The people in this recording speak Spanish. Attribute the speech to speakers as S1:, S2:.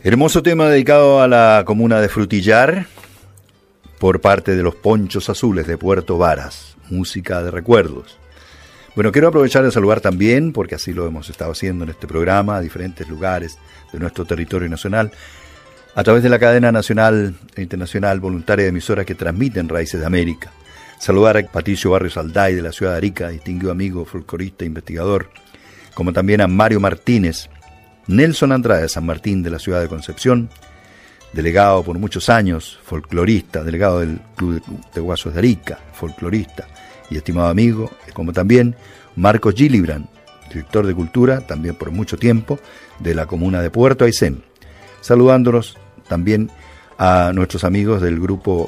S1: Hermoso tema dedicado a la comuna de Frutillar por parte de los Ponchos Azules de Puerto Varas, música de recuerdos. Bueno, quiero aprovechar de saludar también, porque así lo hemos estado haciendo en este programa, a diferentes lugares de nuestro territorio nacional, a través de la cadena nacional e internacional voluntaria de emisoras que transmiten Raíces de América. Saludar a Patricio Barrios Alday de la ciudad de Arica, distinguido amigo, folclorista e investigador, como también a Mario Martínez, Nelson Andrade de San Martín de la ciudad de Concepción, delegado por muchos años, folclorista, delegado del Club de Guasos de Arica, folclorista y estimado amigo, como también Marcos Gillibrand, director de Cultura, también por mucho tiempo, de la comuna de Puerto Aysén. Saludándolos también a nuestros amigos del grupo